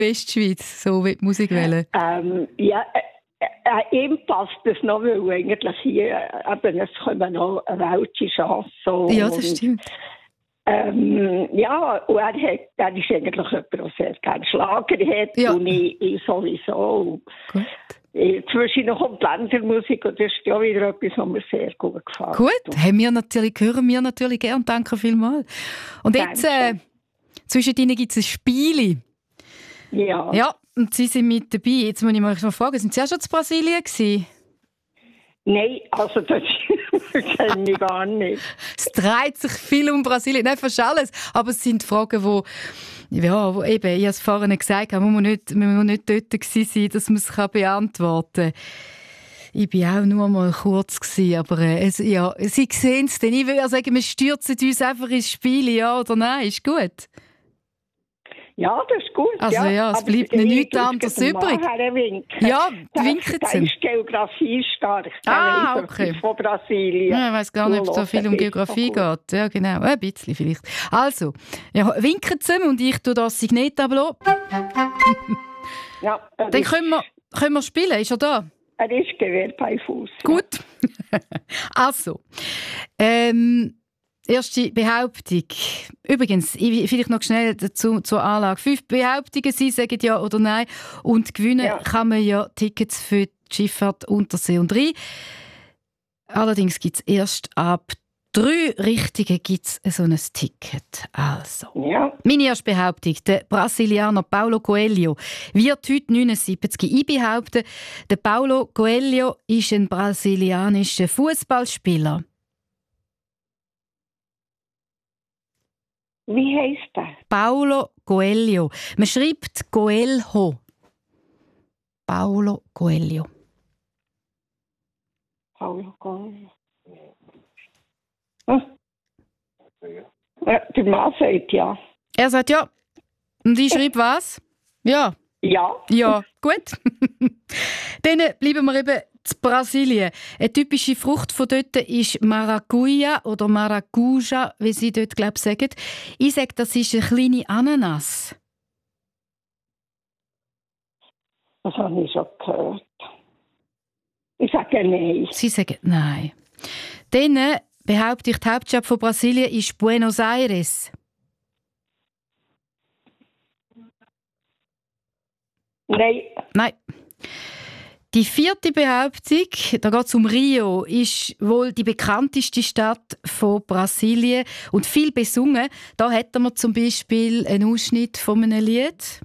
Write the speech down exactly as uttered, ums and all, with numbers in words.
Westschweiz, so wie die Musik wählen? Ähm, ja, äh, äh, ihm passt das noch, weil eigentlich hier äh, eben, es kommen noch eine welche Chance. Ja, das stimmt. Ähm, ja, und er, hat, er ist eigentlich jemand, der sehr gerne Schlager hat, ja. und ich, ich sowieso. Gut. Zwischendurch kommt Ländermusik und das ist ja wieder etwas, was mir sehr gut gefällt. Gut, haben wir natürlich, hören wir natürlich gern, danke vielmals. Und jetzt, äh, zwischen ihnen gibt es ein Spiel. Ja. Ja, und Sie sind mit dabei. Jetzt muss ich mal noch fragen, sind Sie auch schon in Brasilien gewesen? Nein, also das kenne ich gar nicht. Es dreht sich viel um Brasilien, nicht fast alles, aber es sind Fragen, die, ja, wo eben, ich habe es vorhin gesagt, man muss nicht, man muss nicht dort gewesen sein, dass man es beantworten kann. Ich war auch nur mal kurz gewesen, aber äh, es, ja, Sie sehen es dann. Ich würde sagen, wir stürzen uns einfach ins Spiel, ja oder nein, ist gut? Ja, das ist gut. Also ja, ja es bleibt mir nichts anderes übrig. Ja, winken Sie. Der ist Geografie stark. Ah, okay. Von Brasilien. Ja, ich weiss gar nicht, ob es so viel um Geografie geht. Ja, genau. Ein bisschen vielleicht. Also, ja, winken Sie und ich tue das Signet-Tableau. Ja, dann können wir, können wir spielen. Ist er da? Er ist Gewehr bei Fuß. Gut. Also, ähm, erste Behauptung. Übrigens, ich, vielleicht noch schnell dazu, zur Anlage. Fünf Behauptungen, Sie sagen ja oder nein. Und gewinnen ja. kann man ja Tickets für die Schifffahrt Untersee und Rhein. Allerdings gibt es erst ab drei Richtigen gibt's so ein Ticket. Also, ja. Meine erste Behauptung. Der Brasilianer Paulo Coelho wird heute neunundsiebzig. Ich behaupte, der Paulo Coelho ist ein brasilianischer Fußballspieler. Wie heisst der? Paulo Coelho. Man schreibt Coelho. Paulo Coelho. Paulo Coelho. Hm? Ja, der Mann sagt ja. Er sagt ja. Und ich schreibe was? Ja. Ja. Ja, gut. Dann bleiben wir eben in Brasilien. Eine typische Frucht von dort ist Maracuja oder Maracuja, wie sie dort, glaube ich, sagen. Ich sage, das ist eine kleine Ananas. Das habe ich schon gehört. Ich sage nein. Sie sagen nein. Dann behaupte ich, die Hauptstadt von Brasilien ist Buenos Aires. Nein. Nein. Die vierte Behauptung, da geht es um Rio, ist wohl die bekannteste Stadt von Brasilien und viel besungen. Da hätten wir zum Beispiel einen Ausschnitt von einem Lied.